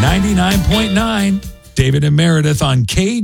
99.9, David and Meredith on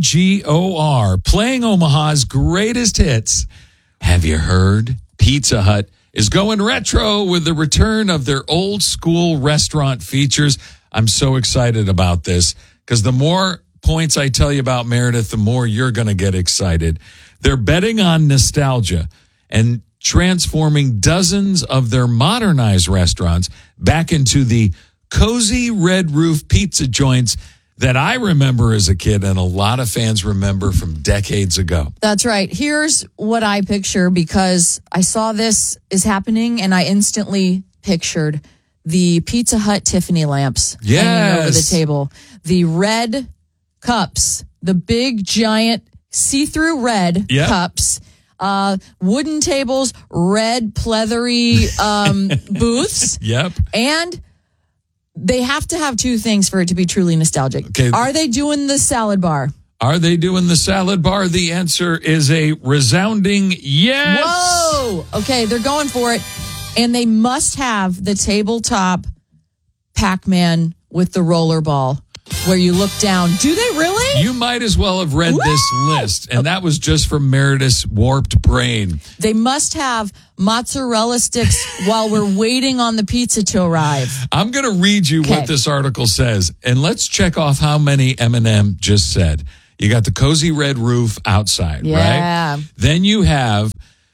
KGOR, playing Omaha's greatest hits. Have you heard? Pizza Hut is going retro with the return of their old school restaurant features. I'm so excited about this because the more points I tell you about Meredith, the more you're going to get excited. They're betting on nostalgia and transforming dozens of their modernized restaurants back into the cozy red roof pizza joints that I remember as a kid and a lot of fans remember from decades ago. That's right. Here's what I picture because I saw this is happening and I instantly pictured the Pizza Hut Tiffany lamps hanging over the table. The red cups, the big giant see-through red cups, wooden tables, red pleathery booths. Yep. And they have to have two things for it to be truly nostalgic. Okay. Are they doing the salad bar? Are they doing the salad bar? The answer is a resounding yes. Whoa! Okay, they're going for it. And they must have the tabletop Pac-Man with the roller ball where you look down. Do they really? You might as well have read this list, and that was just from Meredith's warped brain. They must have mozzarella sticks while we're waiting on the pizza to arrive. I'm going to read you what this article says, and let's check off how many M&M just said. You got the cozy red roof outside, right? Then you have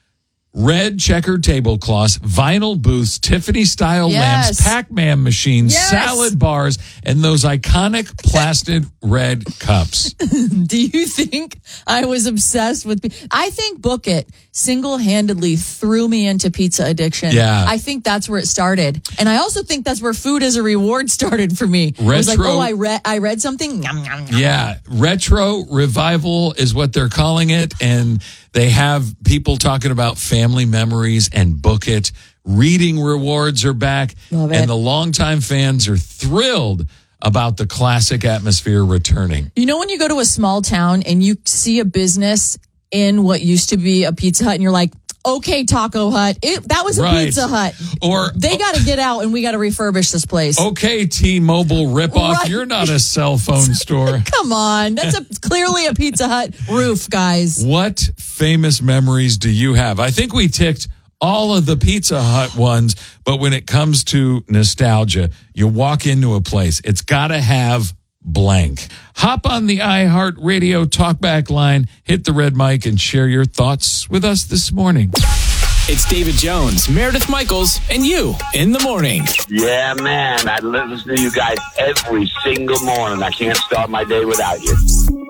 red checkered tablecloths, vinyl booths, Tiffany-style lamps, Pac-Man machines, salad bars, and those iconic plastic red cups. Do you think I was obsessed with... I think Book It single-handedly threw me into pizza addiction. Yeah. I think that's where it started. And I also think that's where food as a reward started for me. Retro, I was like, oh, I read something? Yum, yum, yum. Yeah. Retro revival is what they're calling it. And they have people talking about family memories and Book It. Reading rewards are back. Love it. And the longtime fans are thrilled about the classic atmosphere returning. You know when you go to a small town and you see a business in what used to be a Pizza Hut and you're like, okay, Taco Hut. That was a Pizza Hut. Or they got to get out and we got to refurbish this place. Okay, T-Mobile ripoff. Right. You're not a cell phone store. Come on. That's clearly a Pizza Hut roof, guys. What famous memories do you have? I think we ticked all of the Pizza Hut ones, but when it comes to nostalgia, you walk into a place, it's got to have blank. Hop on the iHeartRadio talkback line, hit the red mic, and share your thoughts with us this morning. It's David Jones, Meredith Michaels, and you in the morning. Yeah, man. I listen to you guys every single morning. I can't start my day without you.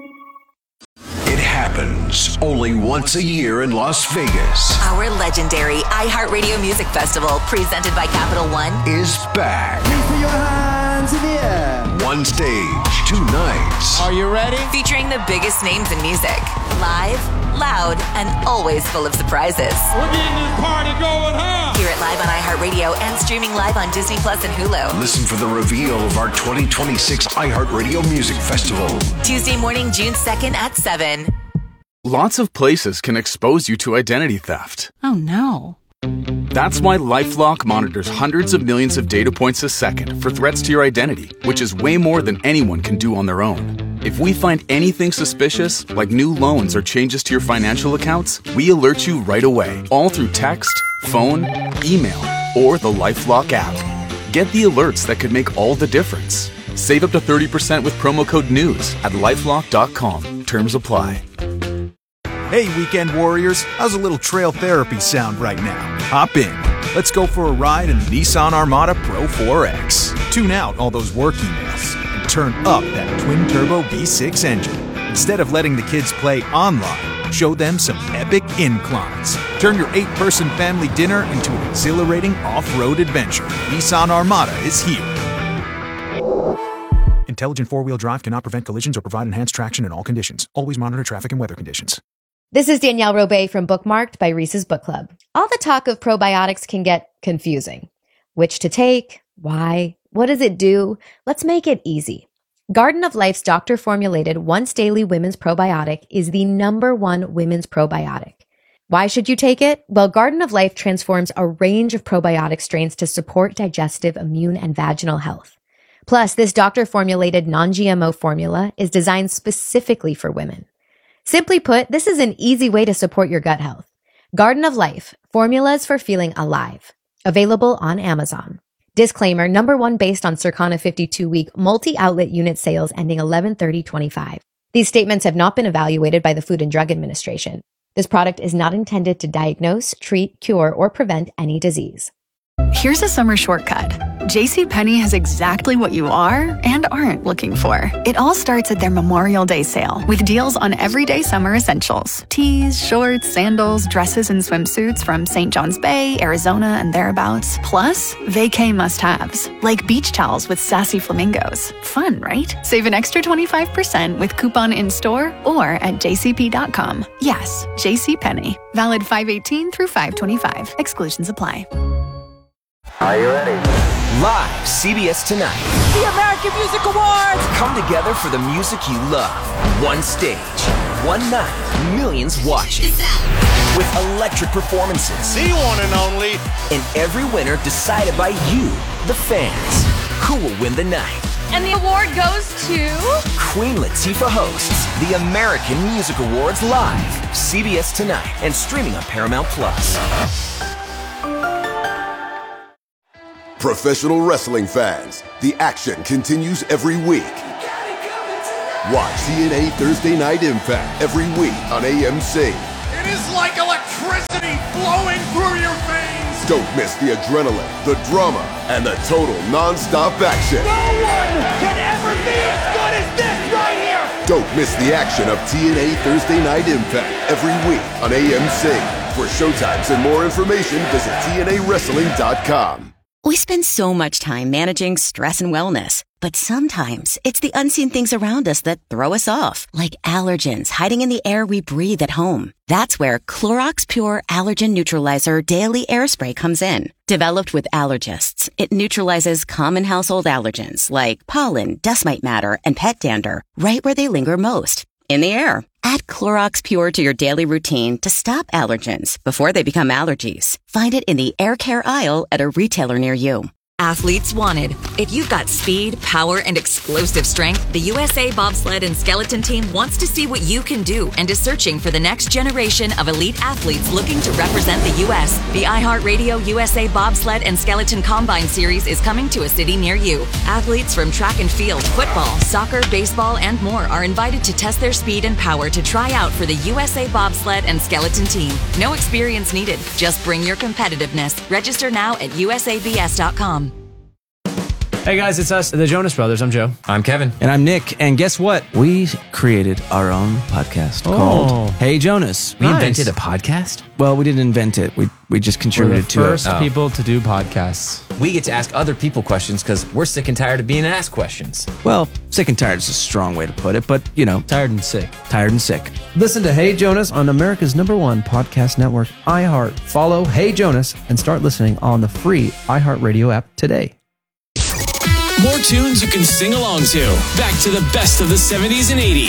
It happens only once a year in Las Vegas. Our legendary iHeartRadio Music Festival, presented by Capital One, is back. Please put your hands in the air. One stage, 2 nights. Are you ready? featuring the biggest names in music. Live, loud, and always full of surprises. We're getting this party going, huh? Hear it live on iHeartRadio and streaming live on Disney Plus and Hulu. Listen for the reveal of our 2026 iHeartRadio Music Festival. Tuesday morning, June 2nd at 7. Lots of places can expose you to identity theft. Oh, no. That's why LifeLock monitors hundreds of millions of data points a second for threats to your identity, which is way more than anyone can do on their own. If we find anything suspicious, like new loans or changes to your financial accounts, we alert you right away, all through text, phone, email, or the LifeLock app. Get the alerts that could make all the difference. Save up to 30% with promo code NEWS at LifeLock.com. Terms apply. Hey, weekend warriors, how's a little trail therapy sound right now? Hop in. Let's go for a ride in the Nissan Armada Pro 4X. Tune out all those work emails and turn up that twin-turbo V6 engine. Instead of letting the kids play online, show them some epic inclines. Turn your 8-person family dinner into an exhilarating off-road adventure. Nissan Armada is here. Intelligent four-wheel drive cannot prevent collisions or provide enhanced traction in all conditions. Always monitor traffic and weather conditions. This is Danielle Robay from Bookmarked by Reese's Book Club. All the talk of probiotics can get confusing. Which to take? Why? What does it do? Let's make it easy. Garden of Life's doctor-formulated once-daily women's probiotic is the #1 women's probiotic. Why should you take it? Well, Garden of Life transforms a range of probiotic strains to support digestive, immune, and vaginal health. Plus, this doctor-formulated non-GMO formula is designed specifically for women. Simply put, this is an easy way to support your gut health. Garden of Life, formulas for feeling alive. Available on Amazon. Disclaimer, number one based on Circana 52-week multi-outlet unit sales ending 11/30/25. These statements have not been evaluated by the Food and Drug Administration. This product is not intended to diagnose, treat, cure, or prevent any disease. Here's a summer shortcut. JCPenney has exactly what you are and aren't looking for. It all starts at their Memorial Day sale with deals on everyday summer essentials. Tees, shorts, sandals, dresses, and swimsuits from St. John's Bay, Arizona, and thereabouts. Plus, vacay must-haves, like beach towels with sassy flamingos. Fun, right? Save an extra 25% with coupon in-store or at jcp.com. Yes, JCPenney. Valid 5/18 through 5/25. Exclusions apply. Are you ready? Live, CBS Tonight. The American Music Awards! Come together for the music you love. One stage, one night, millions watching. With electric performances. The one and only. And every winner decided by you, the fans. Who will win the night? And the award goes to... Queen Latifah hosts the American Music Awards live. CBS Tonight and streaming on Paramount+. Professional wrestling fans, the action continues every week. Watch TNA Thursday Night Impact every week on AMC. It is like electricity flowing through your veins. Don't miss the adrenaline, the drama, and the total non-stop action. No one can ever be as good as this right here. Don't miss the action of TNA Thursday Night Impact every week on AMC. For showtimes and more information, visit TNAWrestling.com. We spend so much time managing stress and wellness, but sometimes it's the unseen things around us that throw us off, like allergens hiding in the air we breathe at home. That's where Clorox Pure Allergen Neutralizer Daily Air Spray comes in. Developed with allergists, it neutralizes common household allergens like pollen, dust mite matter, and pet dander right where they linger most, in the air. Add Clorox Pure to your daily routine to stop allergens before they become allergies. Find it in the air care aisle at a retailer near you. Athletes wanted. If you've got speed, power, and explosive strength, the USA Bobsled and Skeleton Team wants to see what you can do and is searching for the next generation of elite athletes looking to represent the U.S. The iHeartRadio USA Bobsled and Skeleton Combine Series is coming to a city near you. Athletes from track and field, football, soccer, baseball, and more are invited to test their speed and power to try out for the USA Bobsled and Skeleton Team. No experience needed. Just bring your competitiveness. Register now at usabs.com. Hey guys, it's us, the Jonas Brothers. I'm Joe. I'm Kevin. And I'm Nick. And guess what? We created our own podcast called Hey Jonas. We invented a podcast? Well, we didn't invent it. We just contributed to it. We're the first people to do podcasts. We get to ask other people questions because we're sick and tired of being asked questions. Well, sick and tired is a strong way to put it, but, you know. Tired and sick. Tired and sick. Listen to Hey Jonas on America's #1 podcast network, iHeart. Follow Hey Jonas and start listening on the free iHeartRadio app today. More tunes you can sing along to. Back to the best of the 70s and 80s.